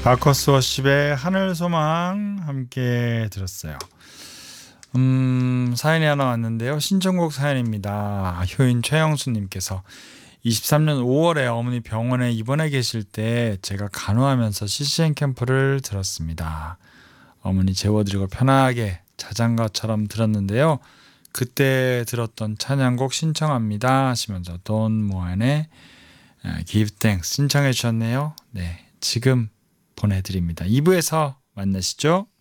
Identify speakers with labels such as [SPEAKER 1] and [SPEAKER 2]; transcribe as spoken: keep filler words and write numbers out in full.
[SPEAKER 1] 마커스 워십의 하늘소망 함께 들었어요. 음, 사연이 하나 왔는데요. 신청곡 사연입니다. 효인 최영수님께서 이십삼 년 오월에 어머니 병원에 입원해 계실 때 제가 간호하면서 씨씨엔 캠프를 들었습니다. 어머니 재워드리고 편하게 자장가처럼 들었는데요. 그때 들었던 찬양곡 신청합니다 하시면서 돈 모안의 Give Thanks 신청해 주셨네요. 네, 지금 보내드립니다. 이 부에서 만나시죠.